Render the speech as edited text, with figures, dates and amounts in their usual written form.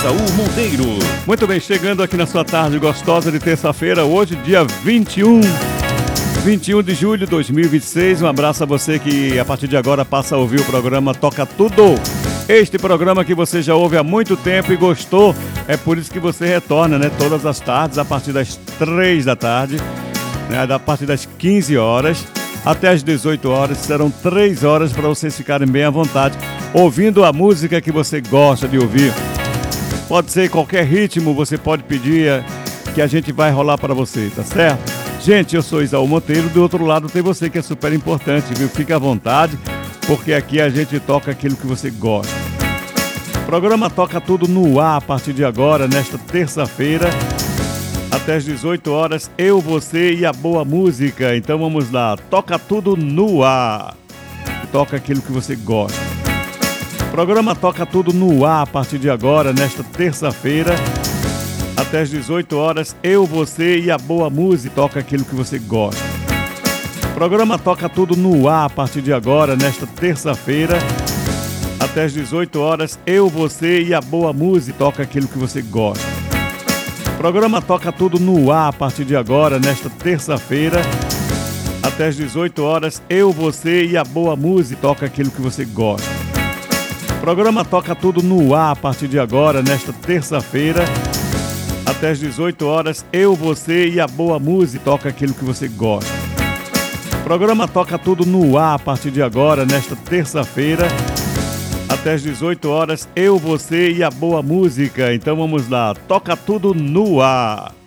Isaú Monteiro. Muito bem, chegando aqui na sua tarde gostosa de terça-feira, hoje dia 21 de julho de 2026. Um abraço a você que a partir de agora passa a ouvir o programa Toca Tudo. Este programa que você já ouve há muito tempo e gostou, é por isso que você retorna, né? Todas as tardes, a partir das 3 da tarde, né? A partir das 15 horas até as 18 horas, serão 3 horas para vocês ficarem bem à vontade, ouvindo a música que você gosta de ouvir. Pode ser qualquer ritmo, você pode pedir que a gente vai rolar para você, tá certo? Gente, eu sou Isaú Monteiro, do outro lado tem você que é super importante, viu? Fica à vontade, porque aqui a gente toca aquilo que você gosta. O programa Toca Tudo no ar a partir de agora, nesta terça-feira, até as 18 horas, eu, você e a boa música. Então vamos lá, Toca Tudo no ar. Toca aquilo que você gosta. O programa Toca Tudo no ar a partir de agora, nesta terça-feira, até as 18 horas, eu, você e a boa música. Toca aquilo que você gosta. O programa Toca Tudo no ar a partir de agora, nesta terça-feira, até as 18 horas, eu, você e a boa música. Toca aquilo que você gosta. O programa Toca Tudo no ar a partir de agora, nesta terça-feira, até as 18 horas, eu, você e a boa música. Toca aquilo que você gosta. O programa Toca Tudo no ar a partir de agora, nesta terça-feira, até as 18 horas, eu, você e a boa música. Toca aquilo que você gosta. O programa Toca Tudo no ar a partir de agora, nesta terça-feira, até as 18 horas, eu, você e a boa música. Então vamos lá, Toca Tudo no ar.